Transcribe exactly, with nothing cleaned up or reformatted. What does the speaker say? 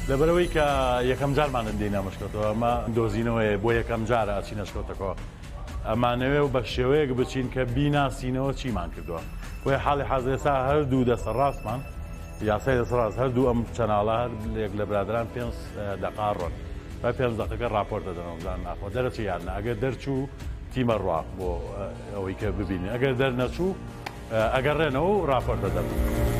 لەبەرەوەی کە یەکەم جارمانن دێنا مشکەوتەوە ئەمە دۆزینەوەی بۆ یەکەم جارە ئەچینە شکۆتەکەەوە ئەمانەوێ و بە شێوەیەک بچین کە بیناسینەوە چیمان کردووە بۆی حاڵی حەزێسا هەردوو دەسە ڕاستمان یاسای دەسە ڕاست هەردوو ئەم چەناڵە هەر یەک لە برادران پێنج دەقاڕۆن با پێنج دەقەکە راپۆرتە دەنەوەزان ناخۆ دەرەچی یادنە ئەگەر دەرچوو تیمە ڕوا بۆ ئەوەی کە ببینین ئەگەر دەرنەچوو ئەگەڕێنەوە و راپۆرتە دەبن.